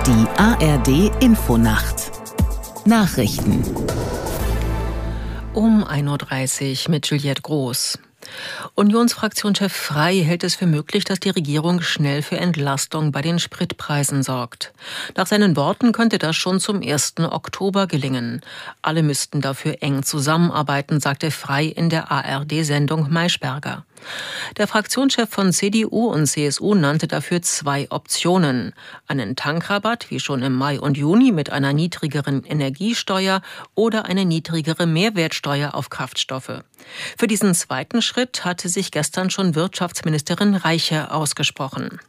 Die ARD Infonacht. Nachrichten. Um 1.30 Uhr mit Juliette Groß. Unionsfraktionschef Frey hält es für möglich, dass die Regierung schnell für Entlastung bei den Spritpreisen sorgt. Nach seinen Worten könnte das schon zum 1. Oktober gelingen. Alle müssten dafür eng zusammenarbeiten, sagte Frey in der ARD-Sendung Maischberger. Der Fraktionschef von CDU und CSU nannte dafür 2 Optionen. Einen Tankrabatt, wie schon im Mai und Juni, mit einer niedrigeren Energiesteuer oder eine niedrigere Mehrwertsteuer auf Kraftstoffe. Für diesen zweiten Schritt hatte sich gestern schon Wirtschaftsministerin Reiche ausgesprochen.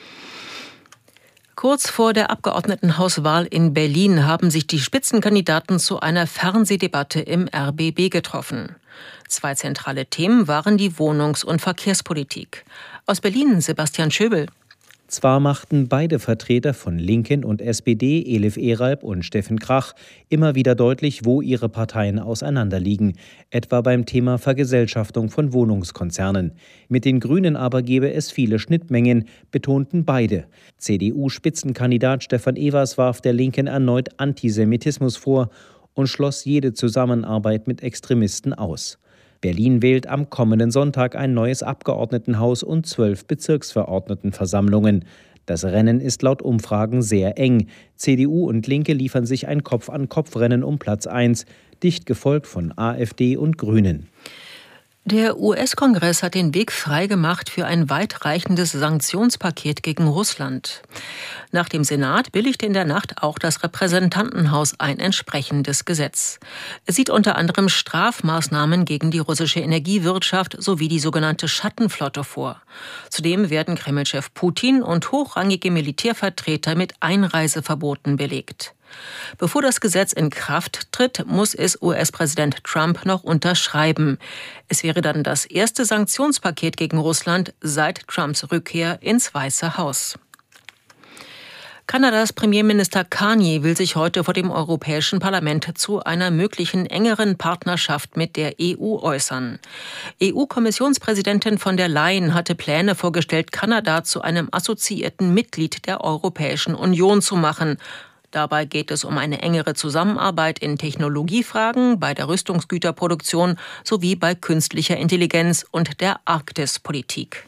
Kurz vor der Abgeordnetenhauswahl in Berlin haben sich die Spitzenkandidaten zu einer Fernsehdebatte im RBB getroffen. 2 zentrale Themen waren die Wohnungs- und Verkehrspolitik. Aus Berlin Sebastian Schöbel. Zwar machten beide Vertreter von Linken und SPD, Elif Eralb und Steffen Krach, immer wieder deutlich, wo ihre Parteien auseinanderliegen, etwa beim Thema Vergesellschaftung von Wohnungskonzernen. Mit den Grünen aber gebe es viele Schnittmengen, betonten beide. CDU-Spitzenkandidat Stefan Evers warf der Linken erneut Antisemitismus vor und schloss jede Zusammenarbeit mit Extremisten aus. Berlin wählt am kommenden Sonntag ein neues Abgeordnetenhaus und 12 Bezirksverordnetenversammlungen. Das Rennen ist laut Umfragen sehr eng. CDU und Linke liefern sich ein Kopf-an-Kopf-Rennen um Platz 1, dicht gefolgt von AfD und Grünen. Der US-Kongress hat den Weg freigemacht für ein weitreichendes Sanktionspaket gegen Russland. Nach dem Senat billigte in der Nacht auch das Repräsentantenhaus ein entsprechendes Gesetz. Es sieht unter anderem Strafmaßnahmen gegen die russische Energiewirtschaft sowie die sogenannte Schattenflotte vor. Zudem werden Kreml-Chef Putin und hochrangige Militärvertreter mit Einreiseverboten belegt. Bevor das Gesetz in Kraft tritt, muss es US-Präsident Trump noch unterschreiben. Es wäre dann das erste Sanktionspaket gegen Russland seit Trumps Rückkehr ins Weiße Haus. Kanadas Premierminister Carney will sich heute vor dem Europäischen Parlament zu einer möglichen engeren Partnerschaft mit der EU äußern. EU-Kommissionspräsidentin von der Leyen hatte Pläne vorgestellt, Kanada zu einem assoziierten Mitglied der Europäischen Union zu machen. Dabei geht es um eine engere Zusammenarbeit in Technologiefragen, bei der Rüstungsgüterproduktion sowie bei künstlicher Intelligenz und der Arktispolitik.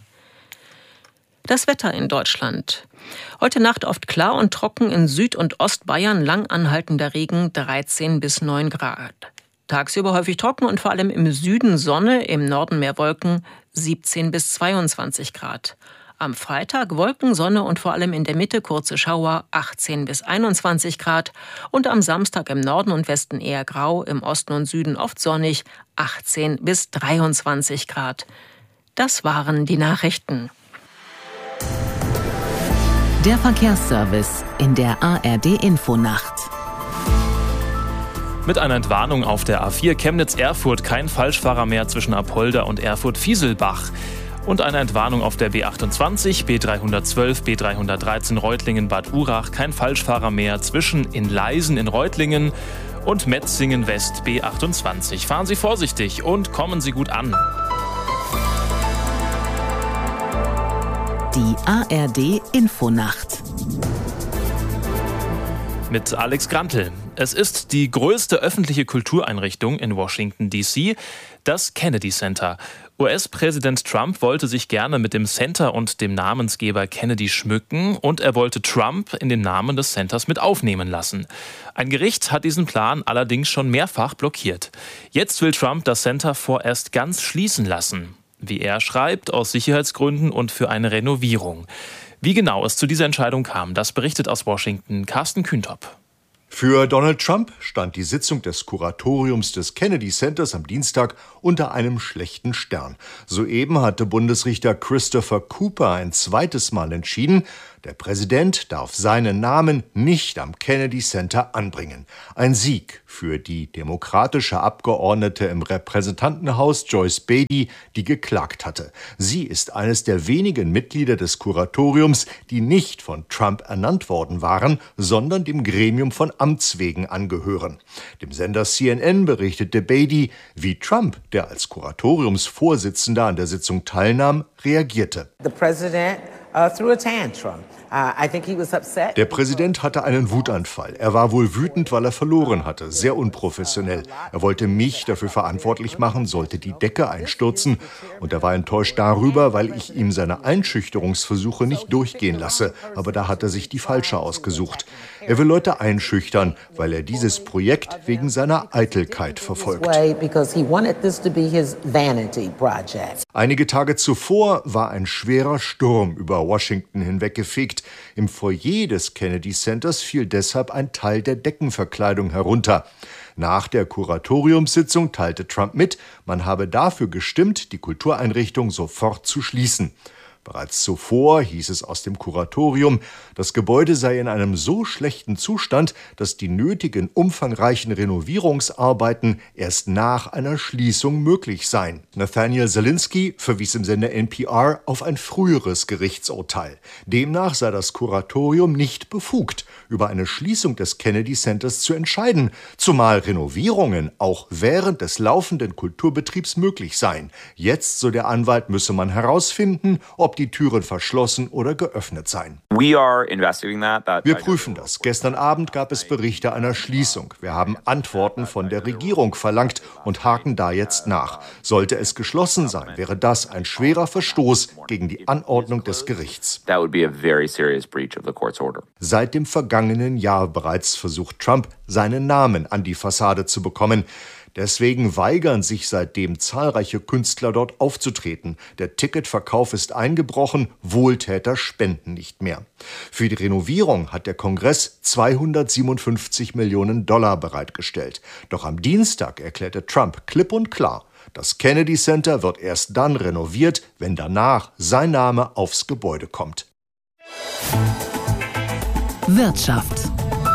Das Wetter in Deutschland. Heute Nacht oft klar und trocken, in Süd- und Ostbayern lang anhaltender Regen, 13 bis 9 Grad. Tagsüber häufig trocken und vor allem im Süden Sonne, im Norden mehr Wolken, 17 bis 22 Grad. Am Freitag Wolken, Sonne und vor allem in der Mitte kurze Schauer, 18 bis 21 Grad. Und am Samstag im Norden und Westen eher grau, im Osten und Süden oft sonnig, 18 bis 23 Grad. Das waren die Nachrichten. Der Verkehrsservice in der ARD Infonacht. Mit einer Entwarnung auf der A4 Chemnitz-Erfurt kein Falschfahrer mehr zwischen Apolda und Erfurt-Fieselbach. Und eine Entwarnung auf der B28, B312, B313 Reutlingen-Bad Urach. Kein Falschfahrer mehr zwischen Inleisen in Reutlingen und Metzingen-West B28. Fahren Sie vorsichtig und kommen Sie gut an. Die ARD Infonacht. Mit Alex Grantl. Es ist die größte öffentliche Kultureinrichtung in Washington, D.C., das Kennedy Center. US-Präsident Trump wollte sich gerne mit dem Center und dem Namensgeber Kennedy schmücken und er wollte Trump in den Namen des Centers mit aufnehmen lassen. Ein Gericht hat diesen Plan allerdings schon mehrfach blockiert. Jetzt will Trump das Center vorerst ganz schließen lassen. Wie er schreibt, aus Sicherheitsgründen und für eine Renovierung. Wie genau es zu dieser Entscheidung kam, das berichtet aus Washington Carsten Kühntop. Für Donald Trump stand die Sitzung des Kuratoriums des Kennedy Centers am Dienstag unter einem schlechten Stern. Soeben hatte Bundesrichter Christopher Cooper ein zweites Mal entschieden, der Präsident darf seinen Namen nicht am Kennedy Center anbringen. Ein Sieg für die demokratische Abgeordnete im Repräsentantenhaus Joyce Beatty, die geklagt hatte. Sie ist eines der wenigen Mitglieder des Kuratoriums, die nicht von Trump ernannt worden waren, sondern dem Gremium von Amts wegen angehören. Dem Sender CNN berichtete Beatty, wie Trump, der als Kuratoriumsvorsitzender an der Sitzung teilnahm, reagierte. The president threw a tantrum. I think he was upset. Der Präsident hatte einen Wutanfall. Er war wohl wütend, weil er verloren hatte. Sehr unprofessionell. Er wollte mich dafür verantwortlich machen, sollte die Decke einstürzen. Und er war enttäuscht darüber, weil ich ihm seine Einschüchterungsversuche nicht durchgehen lasse. Aber da hat er sich die falsche ausgesucht. Er will Leute einschüchtern, weil er dieses Projekt wegen seiner Eitelkeit verfolgt. Einige Tage zuvor war ein schwerer Sturm über Washington hinweggefegt. Im Foyer des Kennedy Centers fiel deshalb ein Teil der Deckenverkleidung herunter. Nach der Kuratoriumssitzung teilte Trump mit, man habe dafür gestimmt, die Kultureinrichtung sofort zu schließen. Bereits zuvor hieß es aus dem Kuratorium, das Gebäude sei in einem so schlechten Zustand, dass die nötigen umfangreichen Renovierungsarbeiten erst nach einer Schließung möglich seien. Nathaniel Zelensky verwies im Sender NPR auf ein früheres Gerichtsurteil. Demnach sei das Kuratorium nicht befugt, über eine Schließung des Kennedy Centers zu entscheiden, zumal Renovierungen auch während des laufenden Kulturbetriebs möglich seien. Jetzt, so der Anwalt, müsse man herausfinden, ob die Türen verschlossen oder geöffnet seien. Wir prüfen das. Gestern Abend gab es Berichte einer Schließung. Wir haben Antworten von der Regierung verlangt und haken da jetzt nach. Sollte es geschlossen sein, wäre das ein schwerer Verstoß gegen die Anordnung des Gerichts. Seit dem vergangenen Jahr bereits versucht Trump, seinen Namen an die Fassade zu bekommen. Deswegen weigern sich seitdem zahlreiche Künstler dort aufzutreten. Der Ticketverkauf ist eingebrochen, Wohltäter spenden nicht mehr. Für die Renovierung hat der Kongress 257 Millionen $ bereitgestellt. Doch am Dienstag erklärte Trump klipp und klar, das Kennedy Center wird erst dann renoviert, wenn danach sein Name aufs Gebäude kommt. Wirtschaft.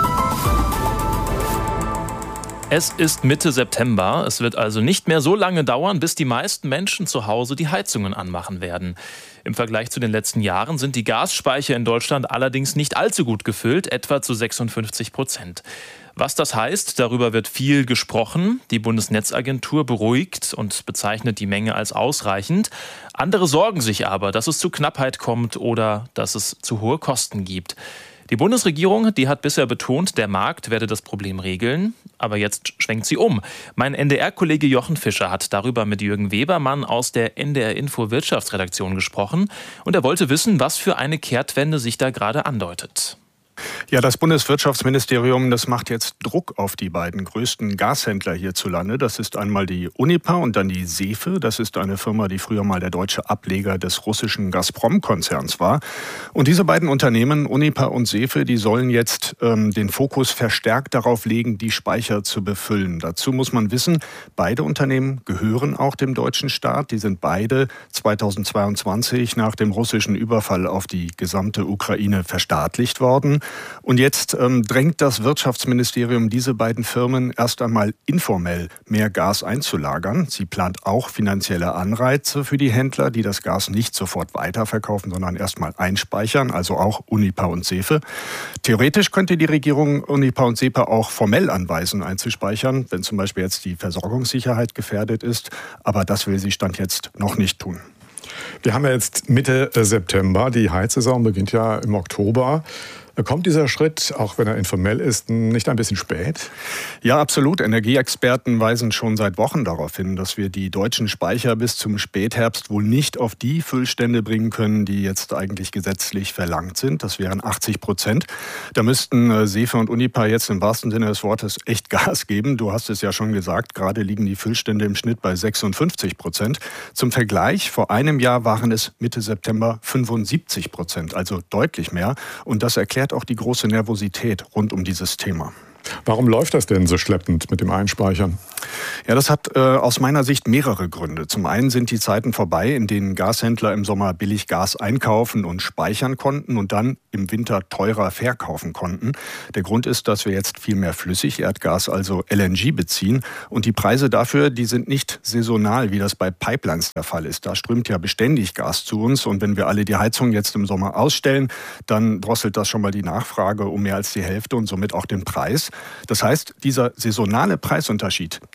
Es ist Mitte September. Es wird also nicht mehr so lange dauern, bis die meisten Menschen zu Hause die Heizungen anmachen werden. Im Vergleich zu den letzten Jahren sind die Gasspeicher in Deutschland allerdings nicht allzu gut gefüllt, etwa zu 56%. Was das heißt, darüber wird viel gesprochen. Die Bundesnetzagentur beruhigt und bezeichnet die Menge als ausreichend. Andere sorgen sich aber, dass es zu Knappheit kommt oder dass es zu hohe Kosten gibt. Die Bundesregierung, die hat bisher betont, der Markt werde das Problem regeln. Aber jetzt schwenkt sie um. Mein NDR-Kollege Jochen Fischer hat darüber mit Jürgen Webermann aus der NDR-Info Wirtschaftsredaktion gesprochen. Und er wollte wissen, was für eine Kehrtwende sich da gerade andeutet. Ja, das Bundeswirtschaftsministerium, das macht jetzt Druck auf die beiden größten Gashändler hierzulande. Das ist einmal die Unipa und dann die Sefe. Das ist eine Firma, die früher mal der deutsche Ableger des russischen Gazprom-Konzerns war. Und diese beiden Unternehmen, Unipa und Sefe, die sollen jetzt den Fokus verstärkt darauf legen, die Speicher zu befüllen. Dazu muss man wissen, beide Unternehmen gehören auch dem deutschen Staat. Die sind beide 2022 nach dem russischen Überfall auf die gesamte Ukraine verstaatlicht worden. Und jetzt drängt das Wirtschaftsministerium diese beiden Firmen erst einmal informell mehr Gas einzulagern. Sie plant auch finanzielle Anreize für die Händler, die das Gas nicht sofort weiterverkaufen, sondern erst mal einspeichern, also auch Unipa und Sefe. Theoretisch könnte die Regierung Unipa und Sefe auch formell anweisen, einzuspeichern, wenn zum Beispiel jetzt die Versorgungssicherheit gefährdet ist. Aber das will sie Stand jetzt noch nicht tun. Wir haben ja jetzt Mitte September, die Heizsaison beginnt ja im Oktober. Kommt dieser Schritt, auch wenn er informell ist, nicht ein bisschen spät? Ja, absolut. Energieexperten weisen schon seit Wochen darauf hin, dass wir die deutschen Speicher bis zum Spätherbst wohl nicht auf die Füllstände bringen können, die jetzt eigentlich gesetzlich verlangt sind. Das wären 80%. Da müssten Sefe und Unipa jetzt im wahrsten Sinne des Wortes echt Gas geben. Du hast es ja schon gesagt, gerade liegen die Füllstände im Schnitt bei 56%. Zum Vergleich, vor einem Jahr waren es Mitte September 75%, also deutlich mehr. Und das erklärt auch die große Nervosität rund um dieses Thema. Warum läuft das denn so schleppend mit dem Einspeichern? Ja, das hat aus meiner Sicht mehrere Gründe. Zum einen sind die Zeiten vorbei, in denen Gashändler im Sommer billig Gas einkaufen und speichern konnten und dann im Winter teurer verkaufen konnten. Der Grund ist, dass wir jetzt viel mehr Flüssigerdgas, also LNG, beziehen. Und die Preise dafür, die sind nicht saisonal, wie das bei Pipelines der Fall ist. Da strömt ja beständig Gas zu uns. Und wenn wir alle die Heizung jetzt im Sommer ausstellen, dann drosselt das schon mal die Nachfrage um mehr als die Hälfte und somit auch den Preis. Das heißt, dieser saisonale Preisunterschied,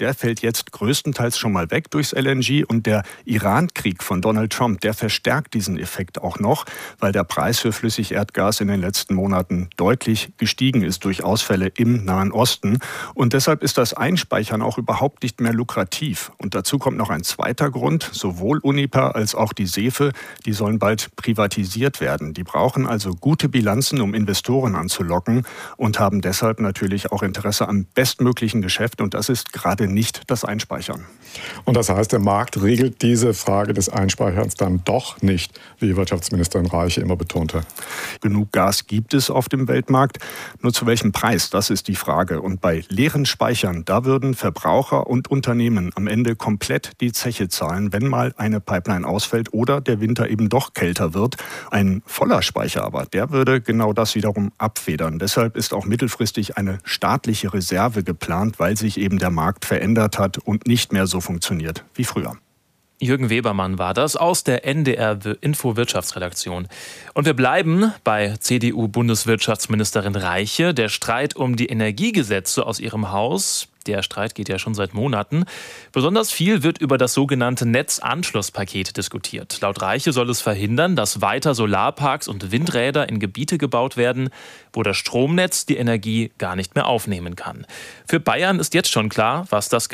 der fällt jetzt größtenteils schon mal weg durchs LNG. Und der Iran-Krieg von Donald Trump, der verstärkt diesen Effekt auch noch, weil der Preis für Flüssigerdgas in den letzten Monaten deutlich gestiegen ist durch Ausfälle im Nahen Osten. Und deshalb ist das Einspeichern auch überhaupt nicht mehr lukrativ. Und dazu kommt noch ein zweiter Grund. Sowohl Unipa als auch die SEFE, die sollen bald privatisiert werden. Die brauchen also gute Bilanzen, um Investoren anzulocken und haben deshalb natürlich auch Interesse am bestmöglichen Geschäft. Und das ist gerade nicht das Einspeichern. Und das heißt, der Markt regelt diese Frage des Einspeicherns dann doch nicht, wie Wirtschaftsministerin Reiche immer betonte. Genug Gas gibt es auf dem Weltmarkt. Nur zu welchem Preis, das ist die Frage. Und bei leeren Speichern, da würden Verbraucher und Unternehmen am Ende komplett die Zeche zahlen, wenn mal eine Pipeline ausfällt oder der Winter eben doch kälter wird. Ein voller Speicher aber, der würde genau das wiederum abfedern. Deshalb ist auch mittelfristig eine staatliche Reserve geplant, weil sich eben der Markt verändert hat und nicht mehr so funktioniert wie früher. Jürgen Webermann war das aus der NDR-Info-Wirtschaftsredaktion. Und wir bleiben bei CDU-Bundeswirtschaftsministerin Reiche. Der Streit um die Energiegesetze aus ihrem Haus, der Streit geht ja schon seit Monaten. Besonders viel wird über das sogenannte Netzanschlusspaket diskutiert. Laut Reiche soll es verhindern, dass weiter Solarparks und Windräder in Gebiete gebaut werden, wo das Stromnetz die Energie gar nicht mehr aufnehmen kann. Für Bayern ist jetzt klar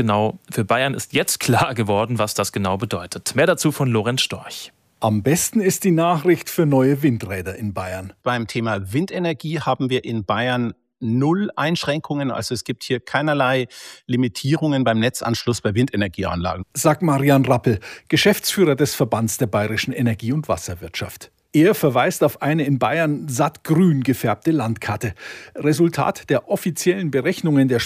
geworden, was das genau bedeutet. Mehr dazu von Lorenz Storch. Am besten ist die Nachricht für neue Windräder in Bayern. Beim Thema Windenergie haben wir in Bayern 0 Einschränkungen. Also es gibt hier keinerlei Limitierungen beim Netzanschluss bei Windenergieanlagen. Sagt Marian Rappel, Geschäftsführer des Verbands der bayerischen Energie- und Wasserwirtschaft. Er verweist auf eine in Bayern sattgrün gefärbte Landkarte. Resultat der offiziellen Berechnungen der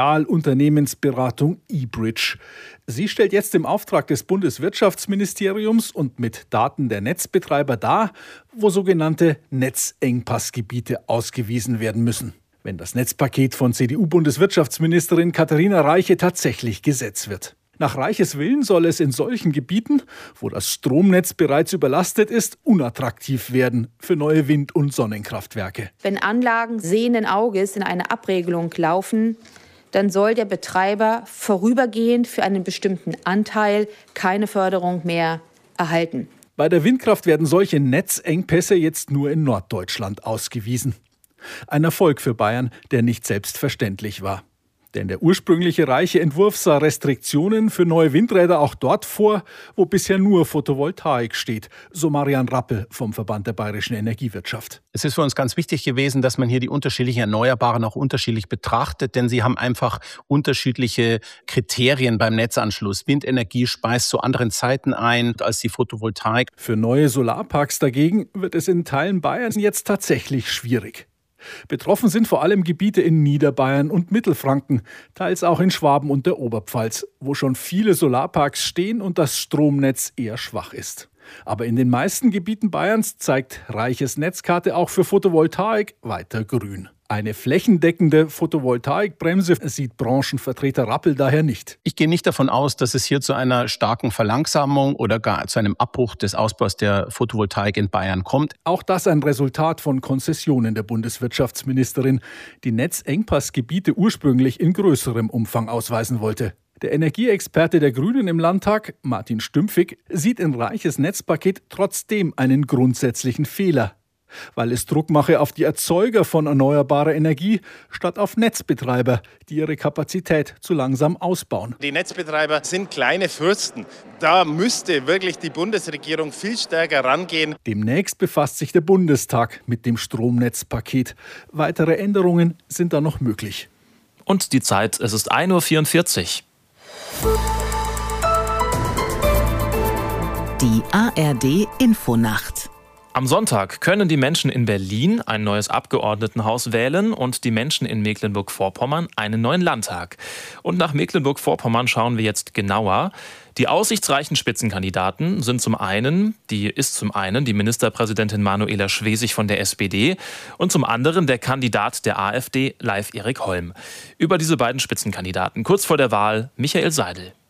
Spezialunternehmensberatung eBridge. Sie stellt jetzt im Auftrag des Bundeswirtschaftsministeriums und mit Daten der Netzbetreiber dar, wo sogenannte Netzengpassgebiete ausgewiesen werden müssen. Wenn das Netzpaket von CDU-Bundeswirtschaftsministerin Katharina Reiche tatsächlich Gesetz wird. Nach Reiches Willen soll es in solchen Gebieten, wo das Stromnetz bereits überlastet ist, unattraktiv werden für neue Wind- und Sonnenkraftwerke. Wenn Anlagen sehenden Auges in eine Abregelung laufen, dann soll der Betreiber vorübergehend für einen bestimmten Anteil keine Förderung mehr erhalten. Bei der Windkraft werden solche Netzengpässe jetzt nur in Norddeutschland ausgewiesen. Ein Erfolg für Bayern, der nicht selbstverständlich war. Denn der ursprüngliche Reiche Entwurf sah Restriktionen für neue Windräder auch dort vor, wo bisher nur Photovoltaik steht, so Marian Rappel vom Verband der bayerischen Energiewirtschaft. Es ist für uns ganz wichtig gewesen, dass man hier die unterschiedlichen Erneuerbaren auch unterschiedlich betrachtet, denn sie haben einfach unterschiedliche Kriterien beim Netzanschluss. Windenergie speist zu anderen Zeiten ein als die Photovoltaik. Für neue Solarparks dagegen wird es in Teilen Bayerns jetzt tatsächlich schwierig. Betroffen sind vor allem Gebiete in Niederbayern und Mittelfranken, teils auch in Schwaben und der Oberpfalz, wo schon viele Solarparks stehen und das Stromnetz eher schwach ist. Aber in den meisten Gebieten Bayerns zeigt Reiches Netzkarte auch für Photovoltaik weiter grün. Eine flächendeckende Photovoltaikbremse sieht Branchenvertreter Rappel daher nicht. Ich gehe nicht davon aus, dass es hier zu einer starken Verlangsamung oder gar zu einem Abbruch des Ausbaus der Photovoltaik in Bayern kommt. Auch das ein Resultat von Konzessionen der Bundeswirtschaftsministerin, die Netzengpassgebiete ursprünglich in größerem Umfang ausweisen wollte. Der Energieexperte der Grünen im Landtag, Martin Stümpfig, sieht in Reiches Netzpaket trotzdem einen grundsätzlichen Fehler, weil es Druck mache auf die Erzeuger von erneuerbarer Energie statt auf Netzbetreiber, die ihre Kapazität zu langsam ausbauen. Die Netzbetreiber sind kleine Fürsten. Da müsste wirklich die Bundesregierung viel stärker rangehen. Demnächst befasst sich der Bundestag mit dem Stromnetzpaket. Weitere Änderungen sind da noch möglich. Und die Zeit, es ist 1:44 Uhr. Die ARD-Infonacht. Am Sonntag können die Menschen in Berlin ein neues Abgeordnetenhaus wählen und die Menschen in Mecklenburg-Vorpommern einen neuen Landtag. Und nach Mecklenburg-Vorpommern schauen wir jetzt genauer. Die aussichtsreichen Spitzenkandidaten ist zum einen die Ministerpräsidentin Manuela Schwesig von der SPD und zum anderen der Kandidat der AfD, Leif Erik Holm. Über diese beiden Spitzenkandidaten kurz vor der Wahl Michael Seidel.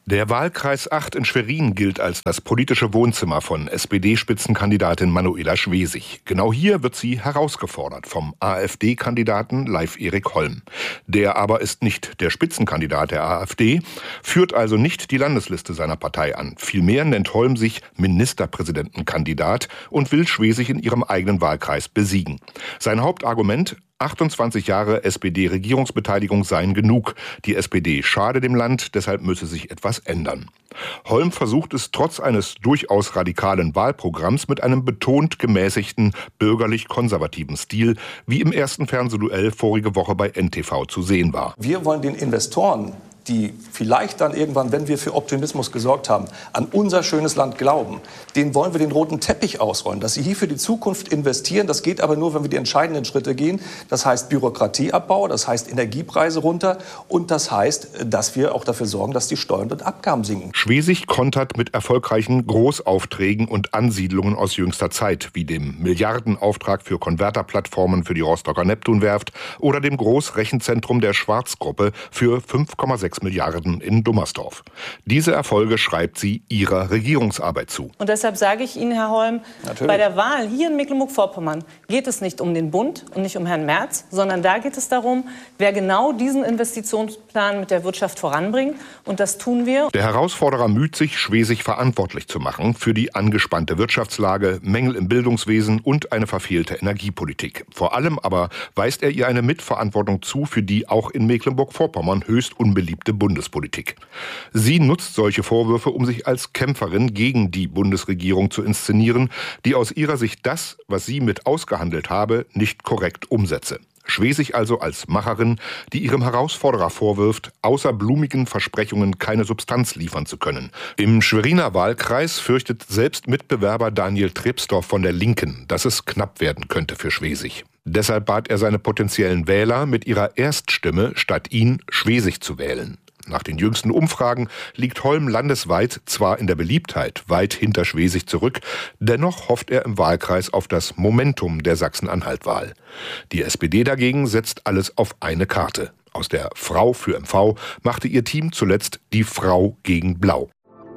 Der Wahlkreis 8 in Schwerin gilt als das politische Wohnzimmer von SPD-Spitzenkandidatin Manuela Schwesig. Genau hier wird sie herausgefordert vom AfD-Kandidaten Leif-Erik Holm. Der aber ist nicht der Spitzenkandidat der AfD, führt also nicht die Landesliste seiner Partei an. Vielmehr nennt Holm sich Ministerpräsidentenkandidat und will Schwesig in ihrem eigenen Wahlkreis besiegen. Sein Hauptargument: 28 Jahre SPD-Regierungsbeteiligung seien genug. Die SPD schade dem Land, deshalb müsse sich etwas ändern. Holm versucht es trotz eines durchaus radikalen Wahlprogramms mit einem betont gemäßigten, bürgerlich-konservativen Stil, wie im ersten Fernsehduell vorige Woche bei NTV zu sehen war. Wir wollen den Investoren, die vielleicht dann irgendwann, wenn wir für Optimismus gesorgt haben, an unser schönes Land glauben, denen wollen wir den roten Teppich ausrollen, dass sie hier für die Zukunft investieren. Das geht aber nur, wenn wir die entscheidenden Schritte gehen. Das heißt Bürokratieabbau, das heißt Energiepreise runter und das heißt, dass wir auch dafür sorgen, dass die Steuern und Abgaben sinken. Schwesig kontert mit erfolgreichen Großaufträgen und Ansiedlungen aus jüngster Zeit, wie dem Milliardenauftrag für Konverterplattformen für die Rostocker Neptunwerft oder dem Großrechenzentrum der Schwarz-Gruppe für 5,6 Milliarden in Dummersdorf. Diese Erfolge schreibt sie ihrer Regierungsarbeit zu. Und deshalb sage ich Ihnen, Herr Holm, bei der Wahl hier in Mecklenburg-Vorpommern geht es nicht um den Bund und nicht um Herrn Merz, sondern da geht es darum, wer genau diesen Investitionsplan mit der Wirtschaft voranbringt. Und das tun wir. Der Herausforderer müht sich, Schwesig verantwortlich zu machen für die angespannte Wirtschaftslage, Mängel im Bildungswesen und eine verfehlte Energiepolitik. Vor allem aber weist er ihr eine Mitverantwortung zu für die auch in Mecklenburg-Vorpommern höchst unbeliebte Bundespolitik. Sie nutzt solche Vorwürfe, um sich als Kämpferin gegen die Bundesregierung zu inszenieren, die aus ihrer Sicht das, was sie mit ausgehandelt habe, nicht korrekt umsetze. Schwesig also als Macherin, die ihrem Herausforderer vorwirft, außer blumigen Versprechungen keine Substanz liefern zu können. Im Schweriner Wahlkreis fürchtet selbst Mitbewerber Daniel Trepsdorf von der Linken, dass es knapp werden könnte für Schwesig. Deshalb bat er seine potenziellen Wähler, mit ihrer Erststimme statt ihn Schwesig zu wählen. Nach den jüngsten Umfragen liegt Holm landesweit zwar in der Beliebtheit weit hinter Schwesig zurück, dennoch hofft er im Wahlkreis auf das Momentum der Sachsen-Anhalt-Wahl. Die SPD dagegen setzt alles auf eine Karte. Aus der Frau für MV machte ihr Team zuletzt die Frau gegen Blau.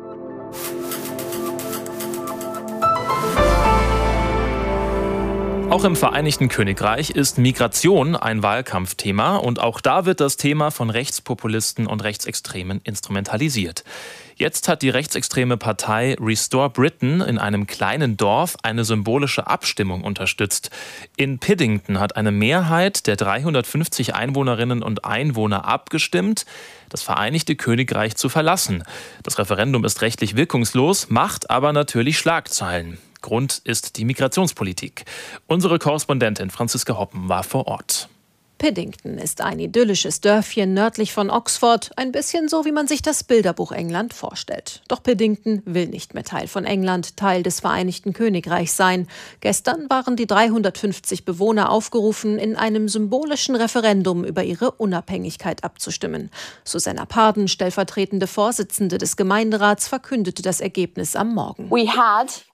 Auch im Vereinigten Königreich ist Migration ein Wahlkampfthema und auch da wird das Thema von Rechtspopulisten und Rechtsextremen instrumentalisiert. Jetzt hat die rechtsextreme Partei Restore Britain in einem kleinen Dorf eine symbolische Abstimmung unterstützt. In Piddington hat eine Mehrheit der 350 Einwohnerinnen und Einwohner abgestimmt, das Vereinigte Königreich zu verlassen. Das Referendum ist rechtlich wirkungslos, macht aber natürlich Schlagzeilen. Grund ist die Migrationspolitik. Unsere Korrespondentin Franziska Hoppen war vor Ort. Piddington ist ein idyllisches Dörfchen nördlich von Oxford, ein bisschen so, wie man sich das Bilderbuch England vorstellt. Doch Piddington will nicht mehr Teil von England, Teil des Vereinigten Königreichs sein. Gestern waren die 350 Bewohner aufgerufen, in einem symbolischen Referendum über ihre Unabhängigkeit abzustimmen. Susanna Parden, stellvertretende Vorsitzende des Gemeinderats, verkündete das Ergebnis am Morgen. We had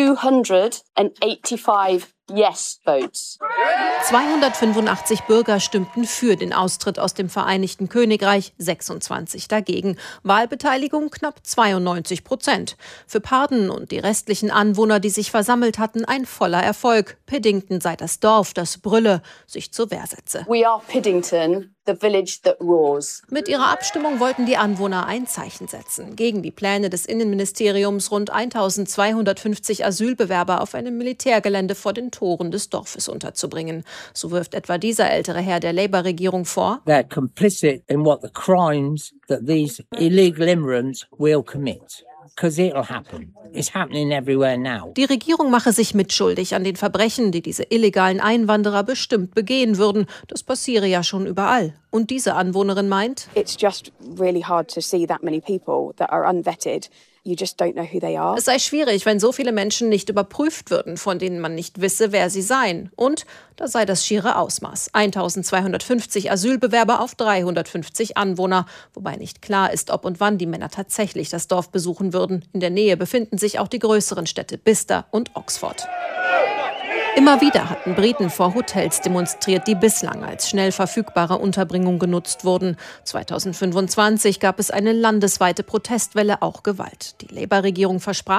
285 Yes votes. 285 Bürger stimmten für den Austritt aus dem Vereinigten Königreich, 26 dagegen. Wahlbeteiligung knapp 92%. Für Parden und die restlichen Anwohner, die sich versammelt hatten, ein voller Erfolg. Piddington sei das Dorf, das brülle, sich zur Wehr setze. We are Piddington. The village that roars. Mit ihrer Abstimmung wollten die Anwohner ein Zeichen setzen gegen die Pläne des Innenministeriums, rund 1250 Asylbewerber auf einem Militärgelände vor den Toren des Dorfes unterzubringen. So wirft etwa dieser ältere Herr der Labour-Regierung vor, They're complicit in what the crimes that these illegal immigrants will commit. Because it'll happen. It's happening everywhere now. Die Regierung mache sich mitschuldig an den Verbrechen, die diese illegalen Einwanderer bestimmt begehen würden. Das passiere ja schon überall. Und diese Anwohnerin meint, It's just really hard to see that many people that are unvetted. You just don't know who they are. Es sei schwierig, wenn so viele Menschen nicht überprüft würden, von denen man nicht wisse, wer sie seien. Und da sei das schiere Ausmaß. 1250 Asylbewerber auf 350 Anwohner. Wobei nicht klar ist, ob und wann die Männer tatsächlich das Dorf besuchen würden. In der Nähe befinden sich auch die größeren Städte Bicester und Oxford. Immer wieder hatten Briten vor Hotels demonstriert, die bislang als schnell verfügbare Unterbringung genutzt wurden. 2025 gab es eine landesweite Protestwelle, auch Gewalt. Die Labour-Regierung versprach